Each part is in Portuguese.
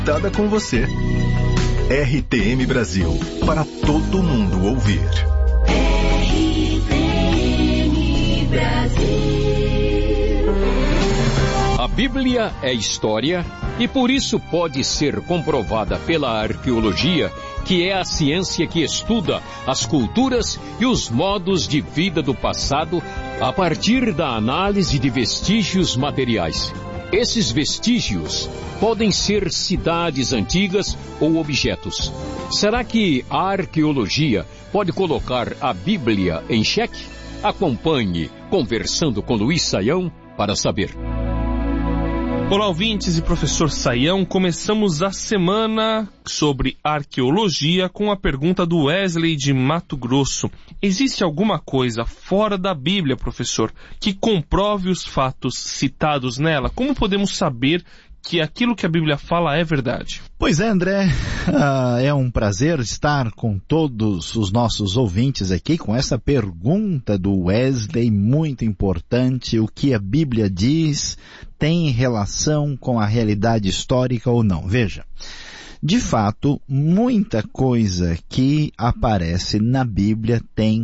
Conectada com você. RTM Brasil, para todo mundo ouvir. RTM Brasil. A Bíblia é história e por isso pode ser comprovada pela arqueologia, que é a ciência que estuda as culturas e os modos de vida do passado a partir da análise de vestígios materiais. Esses vestígios podem ser cidades antigas ou objetos. Será que a arqueologia pode colocar a Bíblia em xeque? Acompanhe Conversando com Luiz Saião para saber. Olá, ouvintes e professor Saião. Começamos a semana sobre arqueologia com a pergunta do Wesley de Mato Grosso. Existe alguma coisa fora da Bíblia, professor, que comprove os fatos citados nela? Como podemos saber que aquilo que a Bíblia fala é verdade? Pois é, André, é um prazer estar com todos os nossos ouvintes aqui com essa pergunta do Wesley, muito importante. O que a Bíblia diz tem relação com a realidade histórica ou não? Veja, de fato, muita coisa que aparece na Bíblia tem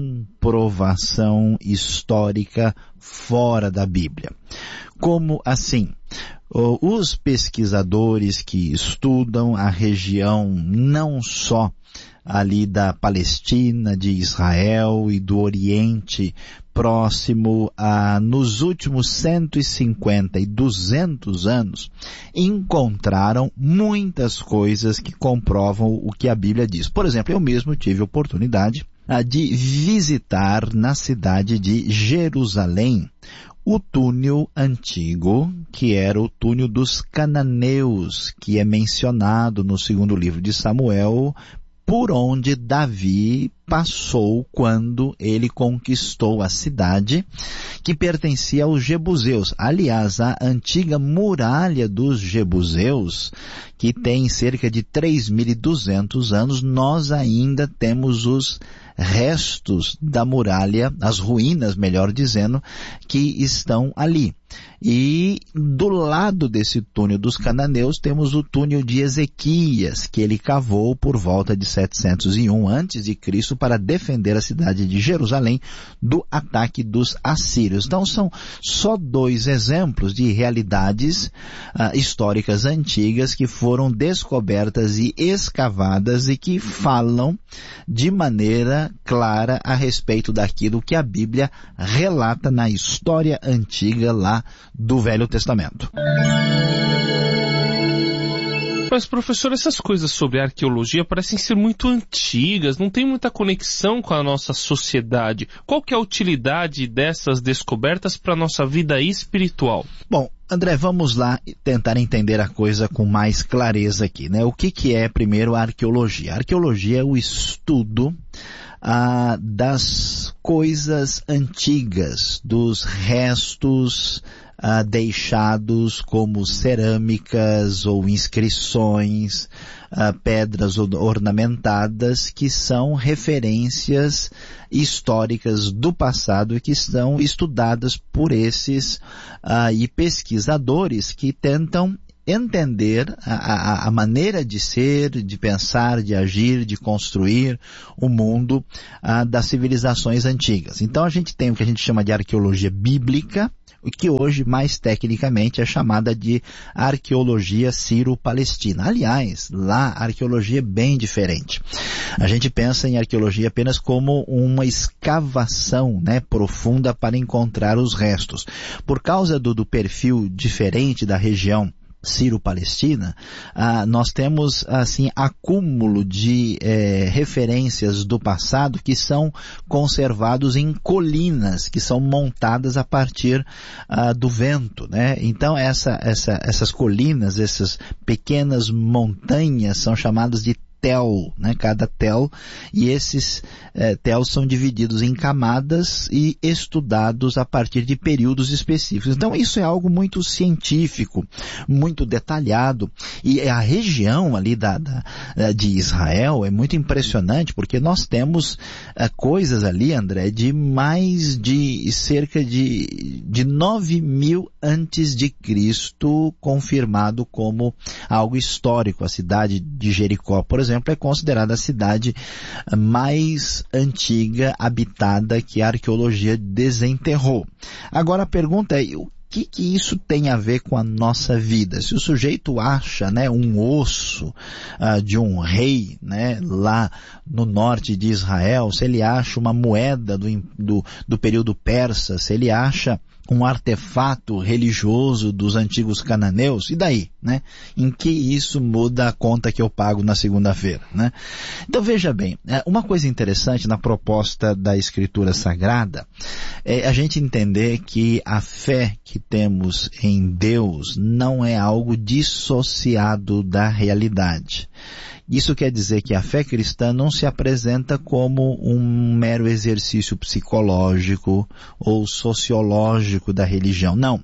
comprovação histórica fora da Bíblia. Como assim? Os pesquisadores que estudam a região não só ali da Palestina, de Israel e do Oriente Próximo, nos últimos 150 e 200 anos, encontraram muitas coisas que comprovam o que a Bíblia diz. Por exemplo, eu mesmo tive oportunidade de visitar na cidade de Jerusalém o túnel antigo, que era o túnel dos cananeus, que é mencionado no segundo livro de Samuel, por onde Davi passou quando ele conquistou a cidade que pertencia aos jebuseus. Aliás, a antiga muralha dos jebuseus, que tem cerca de 3.200 anos, nós ainda temos os restos da muralha, as ruínas, melhor dizendo, que estão ali. E do lado desse túnel dos cananeus temos o túnel de Ezequias, que ele cavou por volta de 701 a.C. para defender a cidade de Jerusalém do ataque dos assírios. Então são só dois exemplos de realidades históricas antigas que foram descobertas e escavadas e que falam de maneira clara a respeito daquilo que a Bíblia relata na história antiga lá do Velho Testamento. Mas, professor, essas coisas sobre arqueologia parecem ser muito antigas, não tem muita conexão com a nossa sociedade. Qual que é a utilidade dessas descobertas para a nossa vida espiritual? Bom, André, vamos lá tentar entender a coisa com mais clareza aqui, né? O que é, primeiro, a arqueologia? A arqueologia é o estudo das coisas antigas, dos restos deixados como cerâmicas ou inscrições, pedras ornamentadas, que são referências históricas do passado e que estão estudadas por esses pesquisadores que tentam entender a maneira de ser, de pensar, de agir, de construir o mundo das civilizações antigas. Então a gente tem o que a gente chama de arqueologia bíblica, o que hoje mais tecnicamente é chamada de arqueologia sírio-palestina. Aliás, lá a arqueologia é bem diferente. A gente pensa em arqueologia apenas como uma escavação, né, profunda para encontrar os restos. Por causa do perfil diferente da região sírio-palestina, nós temos assim acúmulo de referências do passado que são conservados em colinas que são montadas a partir do vento, né? Então essas colinas, essas pequenas montanhas são chamadas de tel, né? Cada tel, e esses tels são divididos em camadas e estudados a partir de períodos específicos. Então isso é algo muito científico, muito detalhado, e a região ali de Israel é muito impressionante, porque nós temos coisas ali, André, de mais de cerca de 9.000 antes de Cristo, confirmado como algo histórico. A cidade de Jericó, por exemplo, é considerada a cidade mais antiga habitada que a arqueologia desenterrou. Agora a pergunta é, o que isso tem a ver com a nossa vida? Se o sujeito acha, né, um osso de um rei, né, lá no norte de Israel, se ele acha uma moeda do período persa, se ele acha um artefato religioso dos antigos cananeus, e daí, né? Em que isso muda a conta que eu pago na segunda-feira, né? Então veja bem, uma coisa interessante na proposta da Escritura Sagrada é a gente entender que a fé que temos em Deus não é algo dissociado da realidade. Isso quer dizer que a fé cristã não se apresenta como um mero exercício psicológico ou sociológico da religião. Não.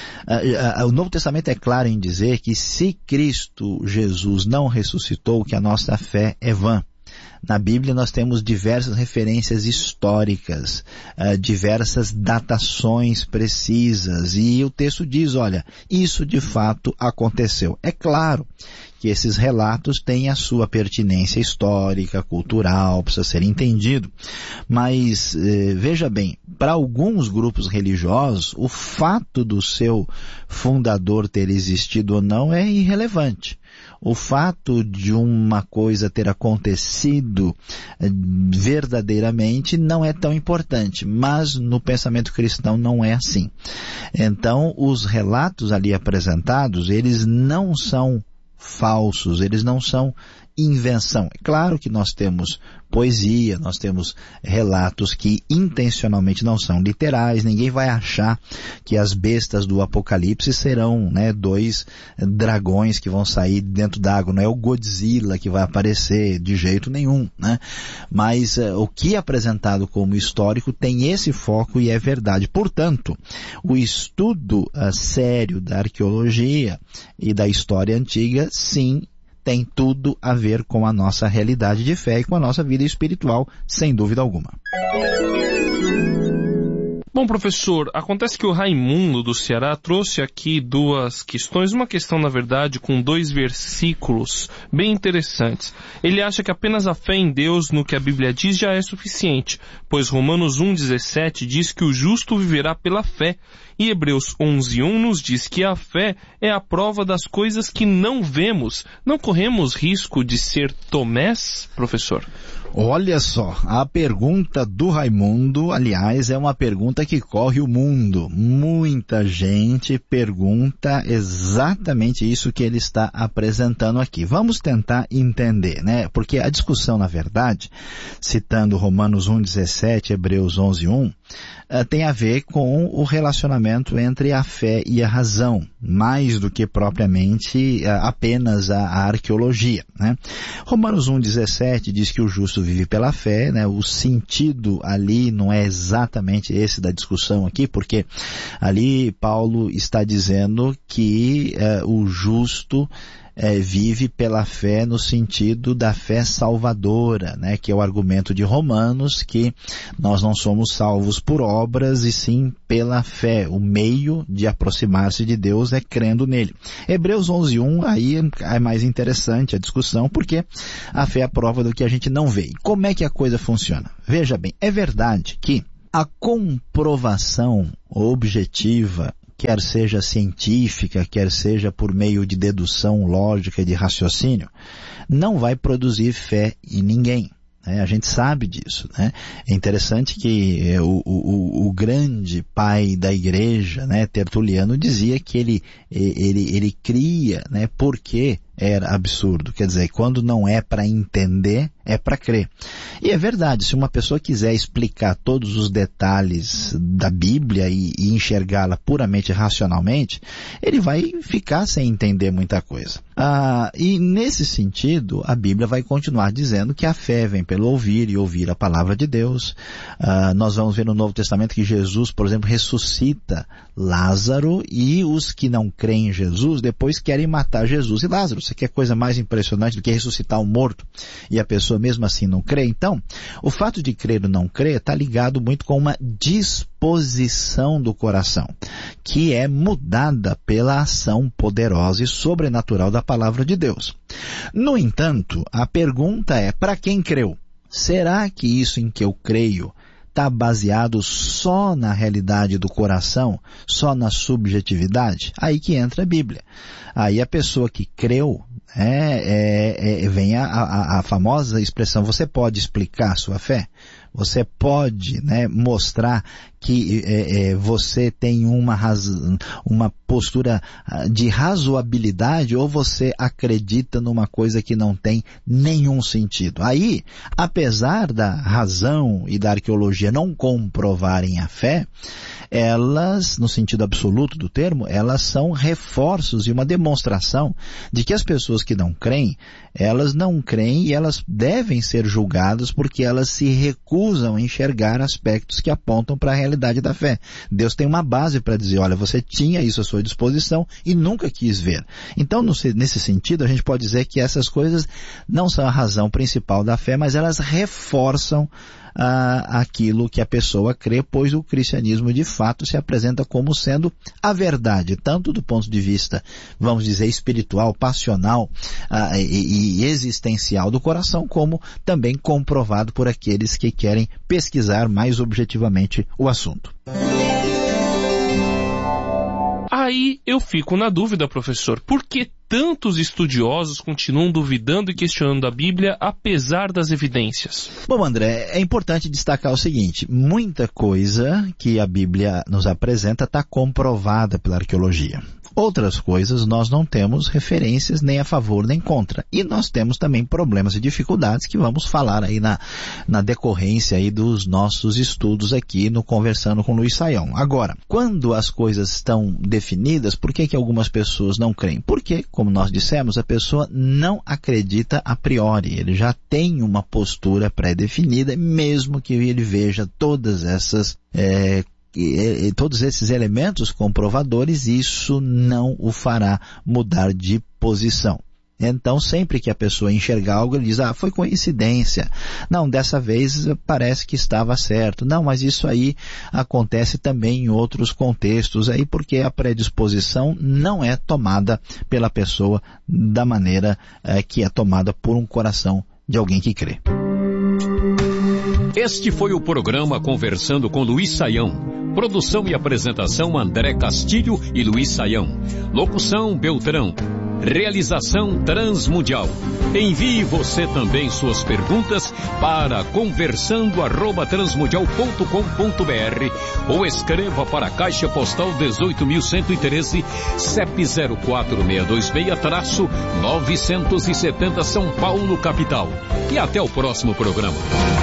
O Novo Testamento é claro em dizer que se Cristo Jesus não ressuscitou, que a nossa fé é vã. Na Bíblia nós temos diversas referências históricas, diversas datações precisas, e o texto diz, olha, isso de fato aconteceu. É claro que esses relatos têm a sua pertinência histórica, cultural, precisa ser entendido, mas veja bem, para alguns grupos religiosos, o fato do seu fundador ter existido ou não é irrelevante. O fato de uma coisa ter acontecido verdadeiramente não é tão importante, mas no pensamento cristão não é assim. Então, os relatos ali apresentados, eles não são falsos, eles não são invenção. É claro que nós temos poesia, nós temos relatos que intencionalmente não são literais, ninguém vai achar que as bestas do Apocalipse serão, né, 2 dragões que vão sair dentro d'água, não é o Godzilla que vai aparecer de jeito nenhum, né? Mas o que é apresentado como histórico tem esse foco e é verdade. Portanto, o estudo sério da arqueologia e da história antiga, sim, tem tudo a ver com a nossa realidade de fé e com a nossa vida espiritual, sem dúvida alguma. Bom, professor, acontece que o Raimundo do Ceará trouxe aqui 2 questões. Uma questão, na verdade, com 2 versículos bem interessantes. Ele acha que apenas a fé em Deus no que a Bíblia diz já é suficiente, pois Romanos 1,17 diz que o justo viverá pela fé, e Hebreus 11:1 nos diz que a fé é a prova das coisas que não vemos. Não corremos risco de ser Tomés, professor? Olha só, a pergunta do Raimundo, aliás, é uma pergunta que corre o mundo. Muita gente pergunta exatamente isso que ele está apresentando aqui. Vamos tentar entender, né? Porque a discussão, na verdade, citando Romanos 1,17, Hebreus 11:1, tem a ver com o relacionamento entre a fé e a razão, mais do que propriamente apenas a arqueologia, né? Romanos 1,17 diz que o justo vive pela fé, né? O sentido ali não é exatamente esse da discussão aqui, porque ali Paulo está dizendo que o justo vive pela fé no sentido da fé salvadora, né? Que é o argumento de Romanos, que nós não somos salvos por obras e sim pela fé. O meio de aproximar-se de Deus é crendo nele. Hebreus 11:1, aí é mais interessante a discussão, porque a fé é a prova do que a gente não vê. E como é que a coisa funciona? Veja bem, é verdade que a comprovação objetiva, quer seja científica, quer seja por meio de dedução lógica e de raciocínio, não vai produzir fé em ninguém. A gente sabe disso, né? É interessante que o grande pai da igreja, né, Tertuliano, dizia que ele cria, né, porque era absurdo. Quer dizer, quando não é para entender, é para crer. E é verdade, se uma pessoa quiser explicar todos os detalhes da Bíblia e enxergá-la puramente racionalmente, ele vai ficar sem entender muita coisa. E nesse sentido, a Bíblia vai continuar dizendo que a fé vem pelo ouvir e ouvir a palavra de Deus. Nós vamos ver no Novo Testamento que Jesus, por exemplo, ressuscita Lázaro, e os que não creem em Jesus depois querem matar Jesus e Lázaro. Você quer coisa mais impressionante do que ressuscitar um morto e a pessoa mesmo assim não crê? Então, o fato de crer ou não crer está ligado muito com uma disposição do coração, que é mudada pela ação poderosa e sobrenatural da palavra de Deus. No entanto, a pergunta é, para quem creu? Será que isso em que eu creio está baseado só na realidade do coração, só na subjetividade? Aí que entra a Bíblia. Aí a pessoa que creu, vem a famosa expressão, você pode explicar a sua fé? Você pode, mostrar que você tem uma postura de razoabilidade, ou você acredita numa coisa que não tem nenhum sentido? Aí, apesar da razão e da arqueologia não comprovarem a fé, elas, no sentido absoluto do termo, elas são reforços e uma demonstração de que as pessoas que não creem, elas não creem e elas devem ser julgadas porque elas se recusam a enxergar aspectos que apontam para a realidade da fé. Deus tem uma base para dizer, olha, você tinha isso à sua disposição e nunca quis ver. Então, nesse sentido, a gente pode dizer que essas coisas não são a razão principal da fé, mas elas reforçam aquilo que a pessoa crê, pois o cristianismo de fato se apresenta como sendo a verdade, tanto do ponto de vista, vamos dizer, espiritual, passional e existencial do coração, como também comprovado por aqueles que querem pesquisar mais objetivamente o assunto. Aí eu fico na dúvida, professor, por que tantos estudiosos continuam duvidando e questionando a Bíblia apesar das evidências? Bom, André, é importante destacar o seguinte, muita coisa que a Bíblia nos apresenta está comprovada pela arqueologia. Outras coisas nós não temos referências nem a favor nem contra. E nós temos também problemas e dificuldades que vamos falar aí na decorrência aí dos nossos estudos aqui no Conversando com Luiz Saião. Agora, quando as coisas estão definidas, por que algumas pessoas não creem? Porque, como nós dissemos, a pessoa não acredita a priori. Ele já tem uma postura pré-definida, mesmo que ele veja todos esses elementos comprovadores, isso não o fará mudar de posição. Então, sempre que a pessoa enxergar algo, ele diz, foi coincidência. Não, dessa vez parece que estava certo. Não, mas isso aí acontece também em outros contextos, aí porque a predisposição não é tomada pela pessoa da maneira que é tomada por um coração de alguém que crê. Este foi o programa Conversando com Luiz Saião. Produção e apresentação André Castilho e Luiz Saião. Locução Beltrão. Realização Transmundial. Envie você também suas perguntas para conversando@transmundial.com.br ou escreva para a Caixa Postal 18.113, CEP 04626-970 São Paulo, capital. E até o próximo programa.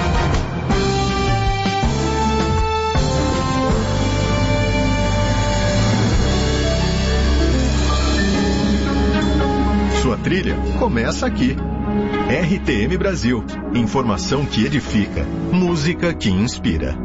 Sua trilha começa aqui. RTM Brasil. Informação que edifica. Música que inspira.